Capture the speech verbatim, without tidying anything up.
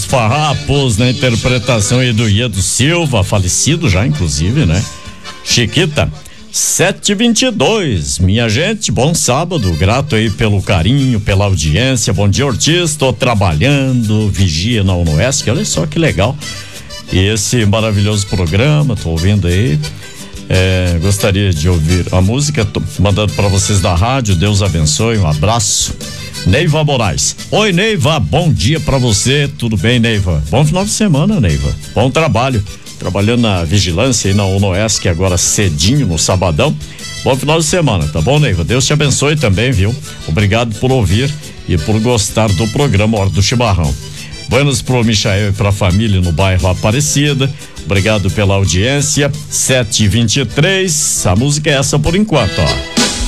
Farrapos na interpretação aí do Iedo Silva, falecido já, inclusive, né? Chiquita, sete e vinte e dois, minha gente, bom sábado, grato aí pelo carinho, pela audiência. Bom dia, Ortiz, tô trabalhando, vigia na UNOESC, olha só que legal. E esse maravilhoso programa, tô ouvindo aí. É, gostaria de ouvir a música, tô mandando para vocês da rádio. Deus abençoe, um abraço. Neiva Moraes, oi Neiva, bom dia para você, tudo bem, Neiva? Bom final de semana, Neiva, bom trabalho, trabalhando na vigilância e na UNOESC agora cedinho no sabadão. Bom final de semana, tá bom, Neiva? Deus te abençoe também, viu? Obrigado por ouvir e por gostar do programa Hora do Chimarrão. Buenos pro Michael e pra família no bairro Aparecida. Obrigado pela audiência. sete e vinte e três. A música é essa por enquanto, ó.